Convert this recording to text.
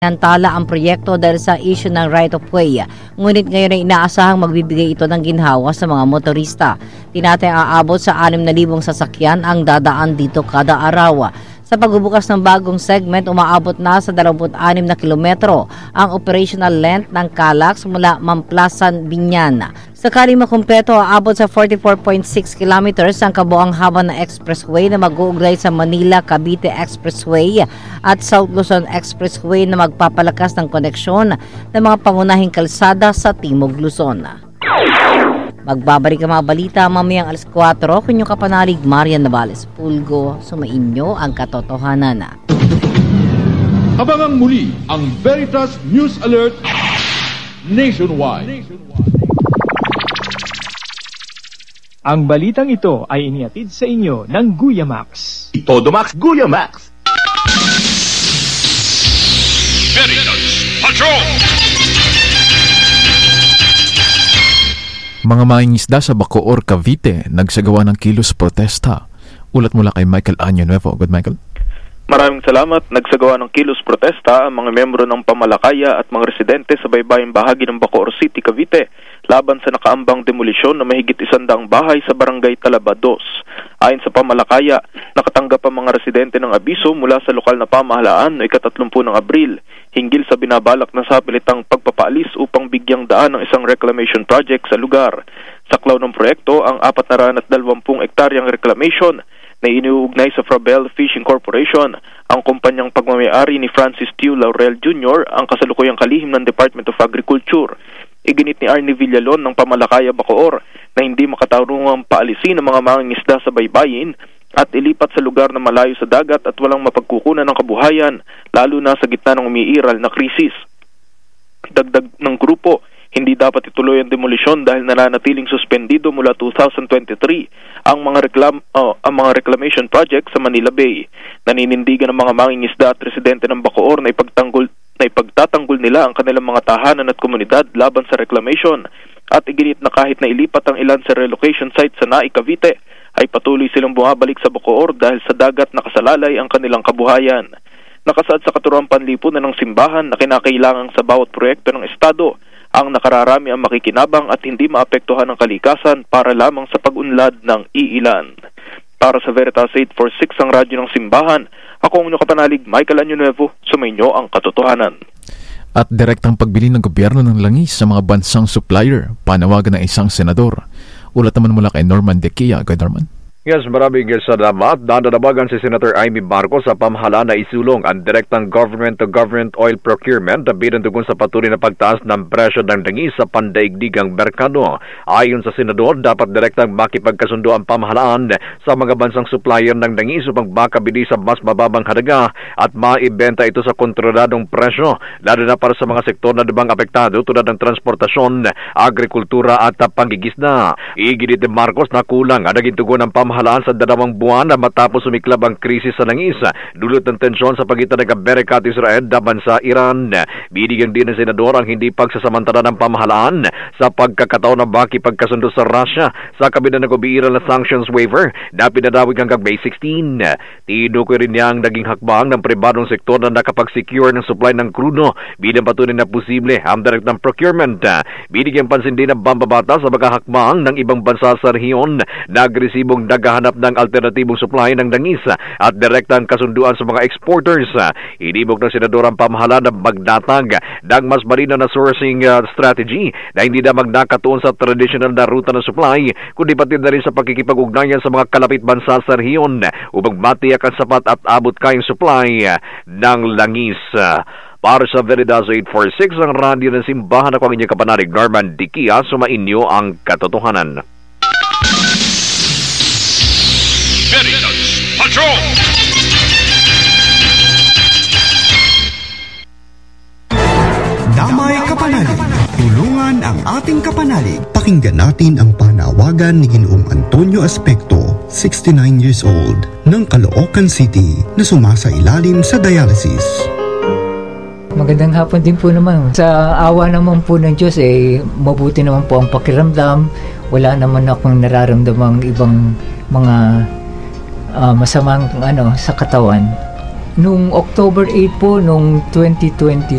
Nantala ang proyekto dahil sa issue ng right-of-way. Ngunit ngayon ay inaasahang magbibigay ito ng ginhawa sa mga motorista. Tinatayang aabot sa 6,000 sasakyan ang dadaan dito kada araw. Sa pagbubukas ng bagong segment, umaabot na sa 26 na kilometro ang operational length ng Calax mula Mamplasan, Binyan. Sakaling makumpleto, aabot sa 44.6 kilometers ang kabuang haba ng expressway na mag-uugnay sa Manila-Cavite Expressway at South Luzon Expressway na magpapalakas ng koneksyon ng mga pangunahing kalsada sa Timog Luzon. Magbabalik ang mga balita mamayang alas 4 kung yung kapanalig Marian Navales Pulgo, sumainyo ang katotohanan. Abangang muli ang Veritas News Alert Nationwide. Ang balitang ito ay inihatid sa inyo ng Guyamax. Todo Max Guyamax. Veritas Patrol! Mga mangingisda sa Bacoor, Cavite, nagsagawa ng kilos protesta. Ulat mula kay Michael Año Nuevo. Good, Michael. Maraming salamat. Nagsagawa ng kilos protesta ang mga membro ng pamamalakaya at mga residente sa baybaying bahagi ng Bacoor City, Cavite laban sa nakaambang demolisyon na mahigit 100 bahay sa barangay Talaba 2. Ayon sa pamalakaya, nakatanggap ang mga residente ng abiso mula sa lokal na pamahalaan noong 30 ng Abril hinggil sa binabalak na sapilitang pagpapaalis upang bigyang daan ng isang reclamation project sa lugar. Saklaw ng proyekto ang 420 hektaryang reclamation na iniuugnay sa Frabel Fishing Corporation. Ang kumpanyang pagmamayari ni Francis Tew Laurel Jr. ang kasalukuyang kalihim ng Department of Agriculture. Iginit ni Arnie Villalon ng Pamalakaya Bacoor na hindi makatarungang paalisin ang mga mangingisda sa baybayin at ilipat sa lugar na malayo sa dagat at walang mapagkukunan ng kabuhayan, lalo na sa gitna ng umiiral na krisis. Dagdag ng grupo, hindi dapat ituloy ang demolisyon dahil nananatiling suspendido mula 2023 ang mga reclamation project sa Manila Bay. Naninindigan ng mga mangingisda at residente ng Bacoor na ipagtatanggol nila ang kanilang mga tahanan at komunidad laban sa reclamation at iginit na kahit na ilipat ang ilan sa relocation site sa Naik, Cavite, ay patuloy silang bumabalik sa Bacoor dahil sa dagat nakasalalay ang kanilang kabuhayan. Nakasaad sa katuruang panlipunan ng simbahan na kinakailangan sa bawat proyekto ng Estado ang nakararami ang makikinabang at hindi maapektuhan ng kalikasan para lamang sa pag-unlad ng iilan. Para sa Veritas 846 ang radyo ng simbahan, ako ang inyong kapanalig Michael Año Nuevo, sumainyo ang katotohanan. At direktang pagbili ng gobyerno ng langis sa mga bansang supplier, panawagan ng isang senador. Ulat naman mula kay Norman Dequia. Good, Norman. Yes, maraming salamat. Dadadabagan si Senator Amy Marcos sa pamahalaan na isulong ang direktang government-to-government oil procurement bilang tugon sa patuloy na pagtaas ng presyo ng langis sa pandaigdigang merkado. Ayon sa senador, dapat direktang makipagkasundo ang pamahalaan sa mga bansang supplier ng langis upang makabili sa mas mababang halaga at maibenta ito sa kontroladong presyo, lalo na para sa mga sektor na dibang apektado tulad ng transportasyon, agrikultura at pangigisda. Iginit ni Marcos na kulang ang naging tugon ng pamahalaan sa 2 buwan na matapos sumiklab ang krisis sa langis, dulot ng tensyon sa pagitan ng Amerika at Israel laban sa Iran. Binigyan din ng senador ang hindi pagsasamantala ng pamahalaan sa pagkakataon na makipagkasundo sa Russia sa kabila ng umiiral na sanctions waiver na pinadawig hanggang May 16. Tinukoy rin niya ang naging hakbang ng pribadong sektor na nakapag-secure ng supply ng krudo bilang patunay na posible ang direktang procurement. Binigyan pansin din ng pambabata sa mga hakbang ng ibang bansa sa rehiyon na agresibong naghahanap ng alternatibong supply ng langis at direktang kasunduan sa mga exporters. Inibok ng senador ang pamahalaan na magdatag ng mas malinaw na sourcing strategy na hindi na magnakatuon sa traditional na ruta ng supply, kundi pati na rin sa pakikipag-ugnayan sa mga kalapit bansa sa rehiyon upang matiyak ang sapat at abot kayang supply ng langis. Para sa Veritas 846, ang radyo ng simbahan, ako ang inyong kapanalig Norman Dequia, sumainyo ang katotohanan. Veritas Patrol! Damay Kapanalig, tulungan ang ating kapanalig. Pakinggan natin ang panawagan ni Ginoong Antonio Aspecto, 69 years old, ng Caloocan City, na sumasailalim sa dialysis. Magandang hapon din po naman. Sa awa naman po ng Diyos, mabuti naman po ang pakiramdam. Wala naman akong nararamdamang ibang mga masamang sa katawan. Nung October 8 po, nung 2022